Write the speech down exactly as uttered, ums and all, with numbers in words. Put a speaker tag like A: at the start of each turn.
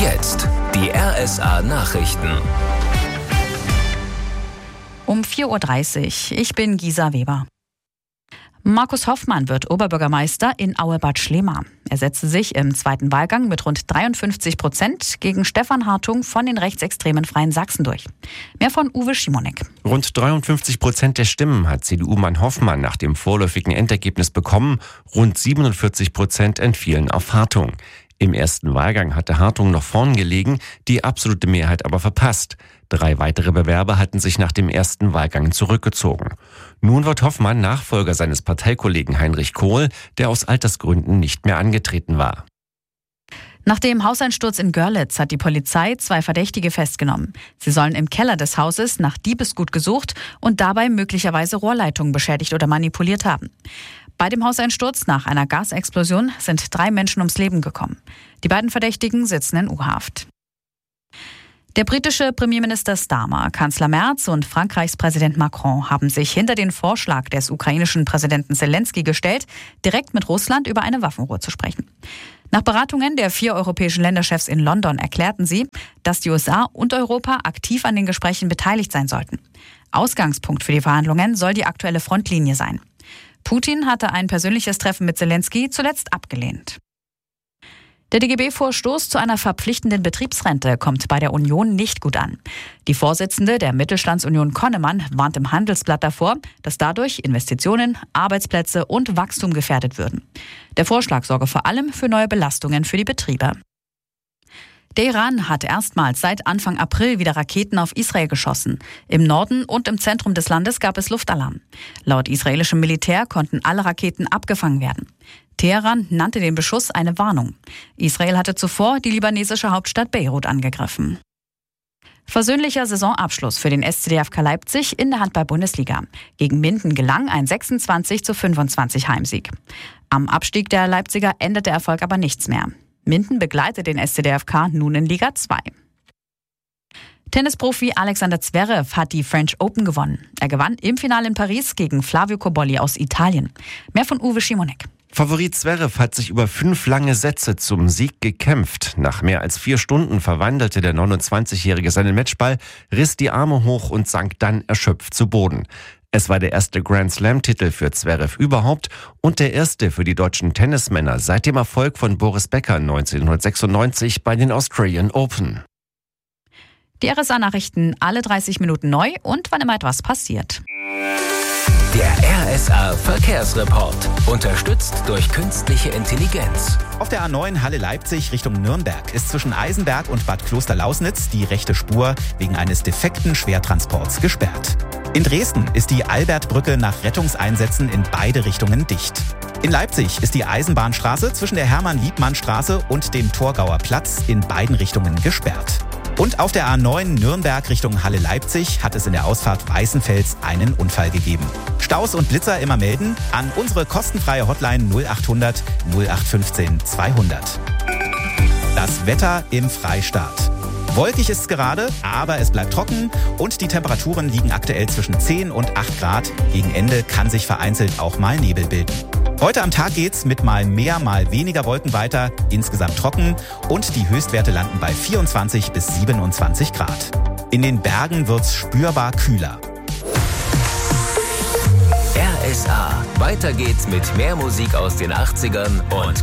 A: Jetzt die R S A-Nachrichten.
B: Um vier Uhr dreißig. Ich bin Gisa Weber. Markus Hoffmann wird Oberbürgermeister in Aue-Bad Schlema. Er setzte sich im zweiten Wahlgang mit rund dreiundfünfzig Prozent gegen Stefan Hartung von den rechtsextremen Freien Sachsen durch. Mehr von Uwe Schimonek.
C: Rund dreiundfünfzig Prozent der Stimmen hat C D U-Mann Hoffmann nach dem vorläufigen Endergebnis bekommen. Rund siebenundvierzig Prozent entfielen auf Hartung. Im ersten Wahlgang hatte Hartung noch vorn gelegen, die absolute Mehrheit aber verpasst. Drei weitere Bewerber hatten sich nach dem ersten Wahlgang zurückgezogen. Nun wird Hoffmann Nachfolger seines Parteikollegen Heinrich Kohl, der aus Altersgründen nicht mehr angetreten war.
B: Nach dem Hauseinsturz in Görlitz hat die Polizei zwei Verdächtige festgenommen. Sie sollen im Keller des Hauses nach Diebesgut gesucht und dabei möglicherweise Rohrleitungen beschädigt oder manipuliert haben. Bei dem Hauseinsturz nach einer Gasexplosion sind drei Menschen ums Leben gekommen. Die beiden Verdächtigen sitzen in U-Haft. Der britische Premierminister Starmer, Kanzler Merz und Frankreichs Präsident Macron haben sich hinter den Vorschlag des ukrainischen Präsidenten Zelensky gestellt, direkt mit Russland über eine Waffenruhe zu sprechen. Nach Beratungen der vier europäischen Länderchefs in London erklärten sie, dass die U S A und Europa aktiv an den Gesprächen beteiligt sein sollten. Ausgangspunkt für die Verhandlungen soll die aktuelle Frontlinie sein. Putin hatte ein persönliches Treffen mit Zelensky zuletzt abgelehnt. Der D G B-Vorstoß zu einer verpflichtenden Betriebsrente kommt bei der Union nicht gut an. Die Vorsitzende der Mittelstandsunion Konnemann warnt im Handelsblatt davor, dass dadurch Investitionen, Arbeitsplätze und Wachstum gefährdet würden. Der Vorschlag sorge vor allem für neue Belastungen für die Betriebe. Der Iran hat erstmals seit Anfang April wieder Raketen auf Israel geschossen. Im Norden und im Zentrum des Landes gab es Luftalarm. Laut israelischem Militär konnten alle Raketen abgefangen werden. Teheran nannte den Beschuss eine Warnung. Israel hatte zuvor die libanesische Hauptstadt Beirut angegriffen. Versöhnlicher Saisonabschluss für den S C D F K Leipzig in der Handball-Bundesliga. Gegen Minden gelang ein sechsundzwanzig zu fünfundzwanzig Heimsieg. Am Abstieg der Leipziger ändert der Erfolg aber nichts mehr. Minden begleitet den S C D F K nun in Liga zwei. Tennisprofi Alexander Zverev hat die French Open gewonnen. Er gewann im Finale in Paris gegen Flavio Cobolli aus Italien. Mehr von Uwe Schimonek.
C: Favorit Zverev hat sich über fünf lange Sätze zum Sieg gekämpft. Nach mehr als vier Stunden verwandelte der neunundzwanzigjährige seinen Matchball, riss die Arme hoch und sank dann erschöpft zu Boden. Es war der erste Grand-Slam-Titel für Zverev überhaupt und der erste für die deutschen Tennismänner seit dem Erfolg von Boris Becker neunzehnhundertsechsundneunzig bei den Australian Open.
B: Die R S A-Nachrichten alle dreißig Minuten neu und wann immer etwas passiert.
A: Der R S A-Verkehrsreport. Unterstützt durch künstliche Intelligenz.
D: Auf der A neun Halle-Leipzig Richtung Nürnberg ist zwischen Eisenberg und Bad Klosterlausnitz die rechte Spur wegen eines defekten Schwertransports gesperrt. In Dresden ist die Albertbrücke nach Rettungseinsätzen in beide Richtungen dicht. In Leipzig ist die Eisenbahnstraße zwischen der Hermann-Liebmann-Straße und dem Torgauer Platz in beiden Richtungen gesperrt. Und auf der A neun Nürnberg Richtung Halle-Leipzig hat es in der Ausfahrt Weißenfels einen Unfall gegeben. Staus und Blitzer immer melden an unsere kostenfreie Hotline null achthundert null acht fünfzehn zweihundert. Das Wetter im Freistaat. Wolkig ist es gerade, aber es bleibt trocken und die Temperaturen liegen aktuell zwischen zehn und acht Grad. Gegen Ende kann sich vereinzelt auch mal Nebel bilden. Heute am Tag geht's mit mal mehr, mal weniger Wolken weiter, insgesamt trocken und die Höchstwerte landen bei vierundzwanzig bis siebenundzwanzig Grad. In den Bergen wird's spürbar kühler.
A: R S A. Weiter geht's mit mehr Musik aus den achtzigern und